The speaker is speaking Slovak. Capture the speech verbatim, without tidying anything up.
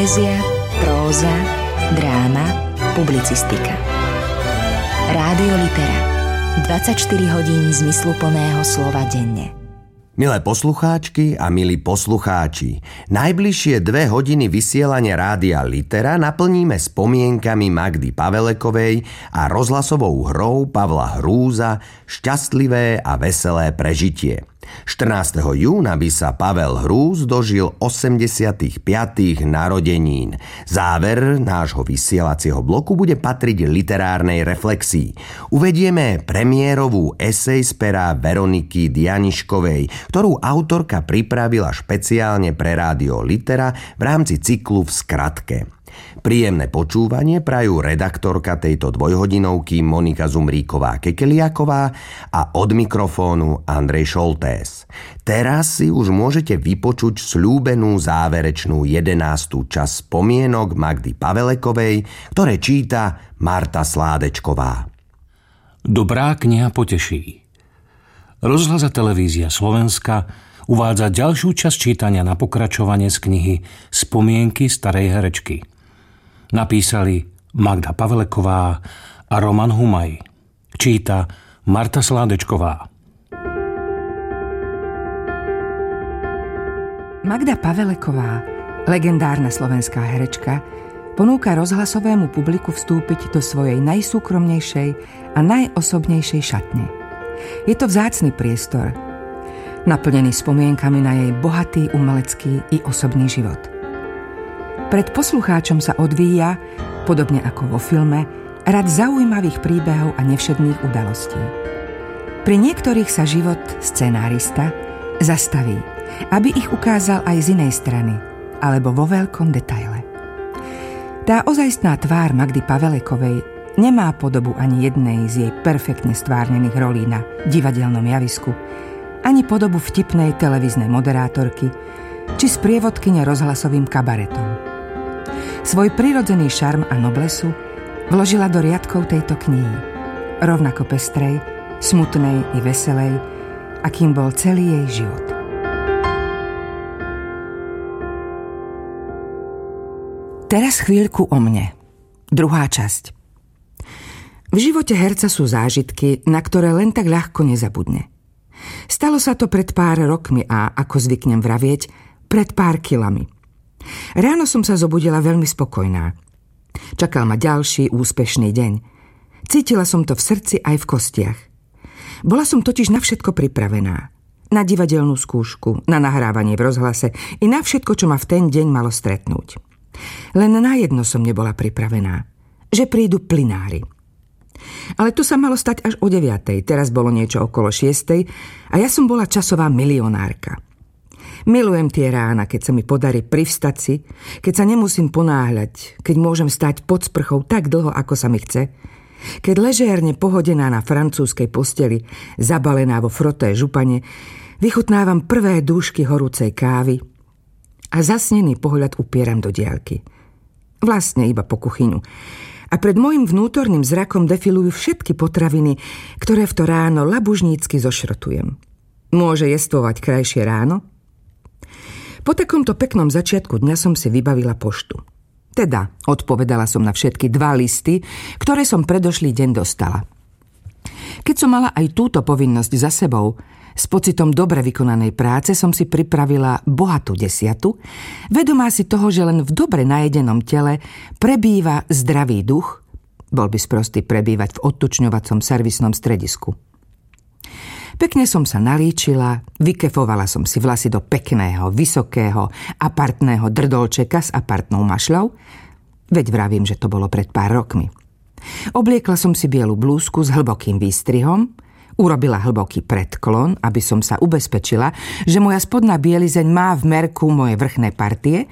Poézia, próza, dráma, publicistika. Rádio Litera. dvadsaťštyri hodín zmysluplného slova denne. Milé poslucháčky a milí poslucháči, najbližšie dve hodiny vysielania Rádia Litera naplníme spomienkami Magdy Pavelekovej a rozhlasovou hrou Pavla Hrúza Šťastlivé a veselé prežitie. štrnásteho júna by sa Pavel Hrúz dožil osemdesiatych narodenín. Záver nášho vysielacieho bloku bude patriť literárnej reflexii. Uvedieme premiérovú esej z pera Veroniky Dianiškovej, ktorú autorka pripravila špeciálne pre Rádio Litera v rámci cyklu V skratke. Príjemné počúvanie prajú redaktorka tejto dvojhodinovky Monika Zumríková-Kekeliaková a od mikrofónu Andrej Šoltés. Teraz si už môžete vypočuť sľúbenú záverečnú jedenástu časť spomienok Magdy Pavelekovej, ktoré číta Marta Sládečková. Dobrá kniha poteší. Rozhlas a televízia Slovenska uvádza ďalšiu časť čítania na pokračovanie z knihy Spomienky starej herečky. Napísali Magda Paveleková a Roman Humaj. Číta Marta Sládečková. Magda Paveleková, legendárna slovenská herečka, ponúka rozhlasovému publiku vstúpiť do svojej najsúkromnejšej a najosobnejšej šatne. Je to vzácny priestor, naplnený spomienkami na jej bohatý umelecký i osobný život. Pred poslucháčom sa odvíja, podobne ako vo filme, rad zaujímavých príbehov a nevšedných udalostí. Pri niektorých sa život scenárista zastaví, aby ich ukázal aj z inej strany, alebo vo veľkom detaile. Tá ozajstná tvár Magdy Pavelekovej nemá podobu ani jednej z jej perfektne stvárnených rolí na divadelnom javisku, ani podobu vtipnej televíznej moderátorky, či sprievodkyne rozhlasovým kabaretom. Svoj prirodzený šarm a noblesu vložila do riadkov tejto knihy, rovnako pestrej, smutnej i veselej, akým bol celý jej život. Teraz chvíľku o mne. Druhá časť. V živote herca sú zážitky, na ktoré len tak ľahko nezabudne. Stalo sa to pred pár rokmi a, ako zvyknem vravieť, pred pár kilami. Ráno som sa zobudila veľmi spokojná. Čakal ma ďalší úspešný deň. Cítila som to v srdci aj v kostiach. Bola som totiž na všetko pripravená. Na divadelnú skúšku, na nahrávanie v rozhlase i na všetko, čo ma v ten deň malo stretnúť. Len na jedno som nebola pripravená. Že prídu plynári. Ale to sa malo stať až o deviatej, teraz bolo niečo okolo šiestej a ja som bola časová milionárka. Milujem tie rána, keď sa mi podarí privstať si, keď sa nemusím ponáhľať, keď môžem stať pod sprchou tak dlho, ako sa mi chce, keď ležérne pohodená na francúzskej posteli, zabalená vo froté župane, vychutnávam prvé dúšky horúcej kávy a zasnený pohľad upieram do diaľky. Vlastne iba po kuchyňu. A pred môjim vnútorným zrakom defilujú všetky potraviny, ktoré v to ráno labužnícky zošrotujem. Môže jestvovať krajšie ráno? Po takomto peknom začiatku dňa som si vybavila poštu. Teda, odpovedala som na všetky dva listy, ktoré som predošlý deň dostala. Keď som mala aj túto povinnosť za sebou, s pocitom dobre vykonanej práce som si pripravila bohatú desiatu, vedomá si toho, že len v dobre najedenom tele prebýva zdravý duch, bol by sprostý prebývať v odtučňovacom servisnom stredisku. Pekne som sa nalíčila, vykefovala som si vlasy do pekného, vysokého, apartného drdolčeka s apartnou mašľou, veď vravím, že to bolo pred pár rokmi. Obliekla som si bielu blúzku s hlbokým výstrihom, urobila hlboký predklon, aby som sa ubezpečila, že moja spodná bielizeň má v merku moje vrchné partie